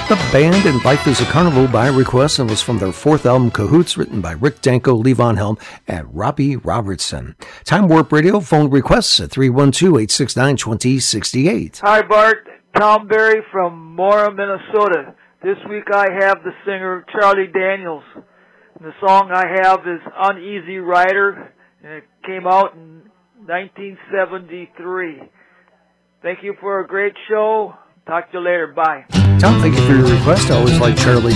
The band and Life is a Carnival by request and was from their fourth album, Cahoots, written by Rick Danko, Levon Helm, and Robbie Robertson. Time Warp Radio phone requests at 312-869-2068. Hi, Bart. Tom Berry from Mora, Minnesota. This week I have the singer Charlie Daniels. And the song I have is Uneasy Rider, and it came out in 1973. Thank you for a great show. Talk to you later. Bye. Tom, thank you for your request. I always like Charlie